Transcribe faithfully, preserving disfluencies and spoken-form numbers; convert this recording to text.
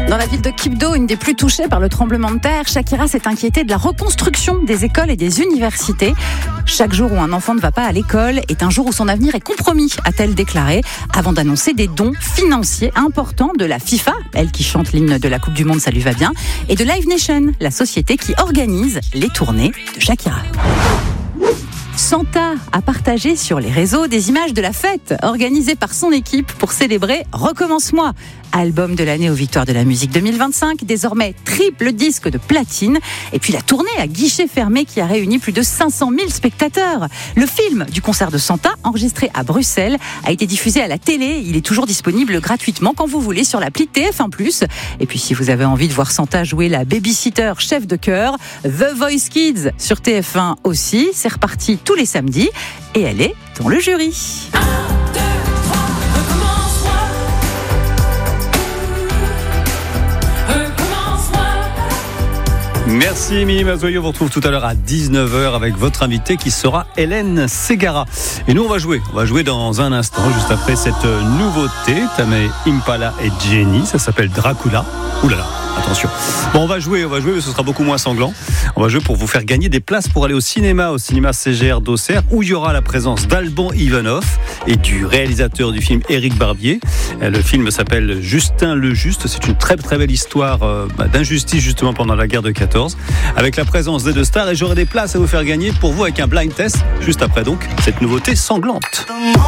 Dans la ville de Quibdó, une des plus touchées par le tremblement de terre, Shakira s'est inquiétée de la reconstruction des écoles et des universités. Chaque jour où un enfant ne va pas à l'école est un jour où son avenir est compromis, a-t-elle déclaré, avant d'annoncer des dons financiers importants de la FIFA, elle qui chante l'hymne de la Coupe du Monde, ça lui va bien, et de Live Nation, la société qui organise les tournées de Shakira. Santa a partagé sur les réseaux des images de la fête organisée par son équipe pour célébrer Recommence-moi, album de l'année aux Victoires de la musique deux mille vingt-cinq, désormais triple disque de platine, et puis la tournée à guichet fermé qui a réuni plus de cinq cent mille spectateurs. Le film du concert de Santa, enregistré à Bruxelles, a été diffusé à la télé. Il est toujours disponible gratuitement quand vous voulez sur l'appli T F un plus. Et puis si vous avez envie de voir Santa jouer la babysitter chef de chœur, The Voice Kids sur T F un aussi, c'est reparti tous les samedis et elle est dans le jury. Merci Émilie Mazoyer, on vous retrouve tout à l'heure à dix-neuf heures avec votre invitée qui sera Hélène Ségara. Et nous on va jouer, on va jouer dans un instant, juste après cette nouveauté, Tame Impala et Jenny, ça s'appelle Dracula. Ouh là là, attention. Bon on va jouer, on va jouer mais ce sera beaucoup moins sanglant. On va jouer pour vous faire gagner des places pour aller au cinéma, au cinéma C G R d'Auxerre, où il y aura la présence d'Alban Ivanov et du réalisateur du film Éric Barbier. Le film s'appelle Justin le Juste, c'est une très très belle histoire euh, d'injustice justement pendant la guerre de quatorze, avec la présence des deux stars, et j'aurai des places à vous faire gagner pour vous avec un blind test juste après donc cette nouveauté sanglante.